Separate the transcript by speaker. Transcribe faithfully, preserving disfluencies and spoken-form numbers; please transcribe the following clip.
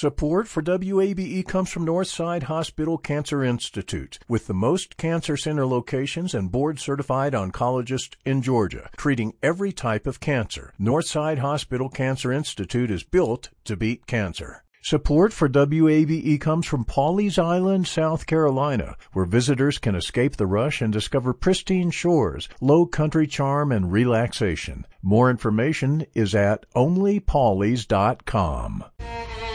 Speaker 1: Support for W A B E comes from Northside Hospital Cancer Institute, with the most cancer center locations and board-certified oncologists in Georgia, treating every type of cancer. Northside Hospital Cancer Institute is built to beat cancer. Support for W A B E comes from Pawleys Island, South Carolina, where visitors can escape the rush and discover pristine shores, low country charm, and relaxation. More information is at only pawleys dot com.